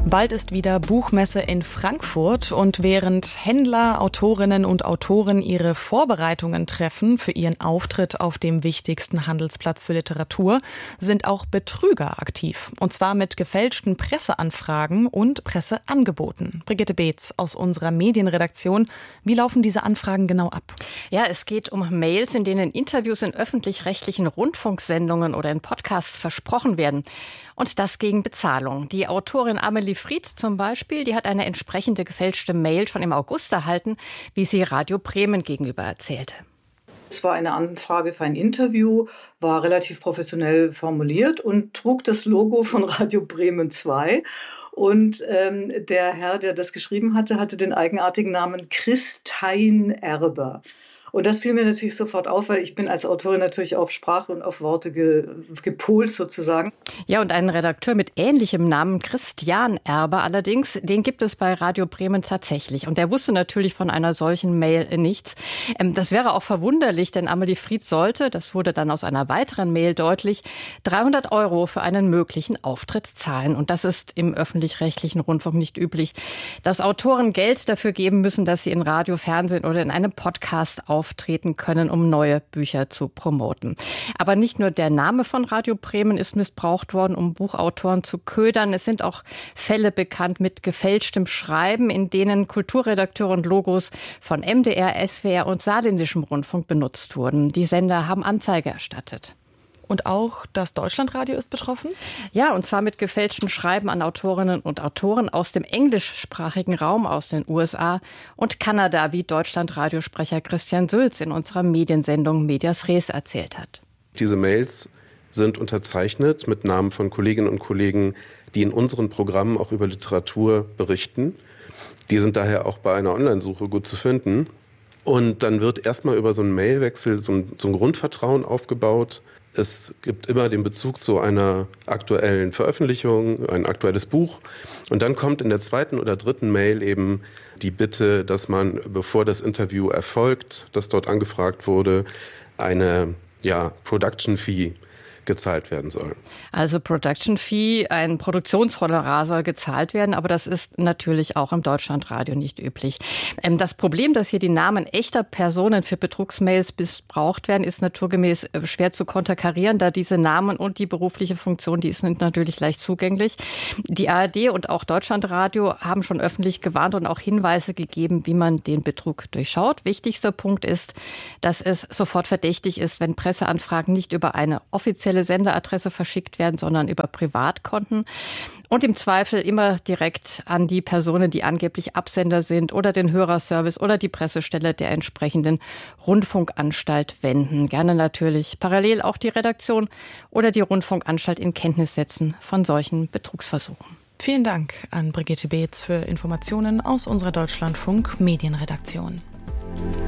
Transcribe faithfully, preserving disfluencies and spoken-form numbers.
Bald ist wieder Buchmesse in Frankfurt und während Händler, Autorinnen und Autoren ihre Vorbereitungen treffen für ihren Auftritt auf dem wichtigsten Handelsplatz für Literatur, sind auch Betrüger aktiv. Und zwar mit gefälschten Presseanfragen und Presseangeboten. Brigitte Beetz aus unserer Medienredaktion. Wie laufen diese Anfragen genau ab? Ja, es geht um Mails, in denen Interviews in öffentlich-rechtlichen Rundfunksendungen oder in Podcasts versprochen werden. Und das gegen Bezahlung. Die Autorin Amelie Fried zum Beispiel, die hat eine entsprechende gefälschte Mail schon im August erhalten, wie sie Radio Bremen gegenüber erzählte. Es war eine Anfrage für ein Interview, war relativ professionell formuliert und trug das Logo von Radio Bremen zwei. Und ähm, der Herr, der das geschrieben hatte, hatte den eigenartigen Namen Christein Erber. Und das fiel mir natürlich sofort auf, weil ich bin als Autorin natürlich auf Sprache und auf Worte ge, gepolt sozusagen. Ja, und einen Redakteur mit ähnlichem Namen, Christian Erber allerdings, den gibt es bei Radio Bremen tatsächlich. Und der wusste natürlich von einer solchen Mail nichts. Ähm, das wäre auch verwunderlich, denn Amelie Fried sollte, das wurde dann aus einer weiteren Mail deutlich, dreihundert Euro für einen möglichen Auftritt zahlen. Und das ist im öffentlich-rechtlichen Rundfunk nicht üblich, dass Autoren Geld dafür geben müssen, dass sie in Radio, Fernsehen oder in einem Podcast auftreten. auftreten können, um neue Bücher zu promoten. Aber nicht nur der Name von Radio Bremen ist missbraucht worden, um Buchautoren zu ködern. Es sind auch Fälle bekannt mit gefälschtem Schreiben, in denen Kulturredakteure und Logos von M D R, S W R und Saarländischem Rundfunk benutzt wurden. Die Sender haben Anzeige erstattet. Und auch das Deutschlandradio ist betroffen? Ja, und zwar mit gefälschten Schreiben an Autorinnen und Autoren aus dem englischsprachigen Raum, aus den U S A und Kanada, wie Deutschlandradiosprecher Christian Sülz in unserer Mediensendung Medias Res erzählt hat. Diese Mails sind unterzeichnet mit Namen von Kolleginnen und Kollegen, die in unseren Programmen auch über Literatur berichten. Die sind daher auch bei einer Online-Suche gut zu finden. Und dann wird erstmal über so einen Mailwechsel so ein, so ein Grundvertrauen aufgebaut. Es gibt immer den Bezug zu einer aktuellen Veröffentlichung, ein aktuelles Buch. Und dann kommt in der zweiten oder dritten Mail eben die Bitte, dass man, bevor das Interview erfolgt, das dort angefragt wurde, eine ja, Production Fee gezahlt werden soll. Also Production Fee, ein Produktionshonorar soll gezahlt werden, aber das ist natürlich auch im Deutschlandradio nicht üblich. Das Problem, dass hier die Namen echter Personen für Betrugsmails missbraucht werden, ist naturgemäß schwer zu konterkarieren, da diese Namen und die berufliche Funktion, die sind natürlich leicht zugänglich. Die A R D und auch Deutschlandradio haben schon öffentlich gewarnt und auch Hinweise gegeben, wie man den Betrug durchschaut. Wichtigster Punkt ist, dass es sofort verdächtig ist, wenn Presseanfragen nicht über eine offizielle Senderadresse verschickt werden, sondern über Privatkonten und im Zweifel immer direkt an die Personen, die angeblich Absender sind oder den Hörerservice oder die Pressestelle der entsprechenden Rundfunkanstalt wenden. Gerne natürlich parallel auch die Redaktion oder die Rundfunkanstalt in Kenntnis setzen von solchen Betrugsversuchen. Vielen Dank an Brigitte Beetz für Informationen aus unserer Deutschlandfunk Medienredaktion.